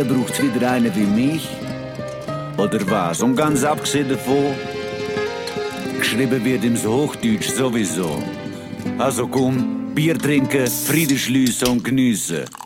Dann braucht's wieder einen wie mich. Oder was? Und ganz abgesehen davon, geschrieben wird im Hochdeutsch sowieso. Also komm, Bier trinken, Frieden schliessen und geniessen.